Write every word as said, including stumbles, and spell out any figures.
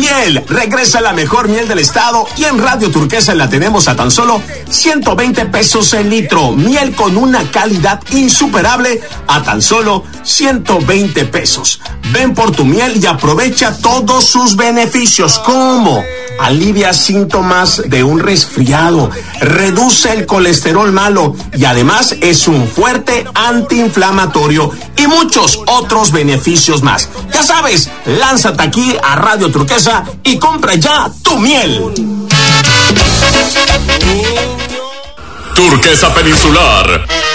Miel. Regresa la mejor miel del estado y en Radio Turquesa la tenemos a tan solo ciento veinte pesos el litro. Miel con una calidad insuperable a tan solo ciento veinte pesos. Ven por tu miel y aprovecha todos sus beneficios. ¿Cómo? Alivia síntomas de un resfriado, reduce el colesterol malo y además es un fuerte antiinflamatorio y muchos otros beneficios más. Ya sabes, lánzate aquí a Radio Turquesa y compra ya tu miel. Turquesa Peninsular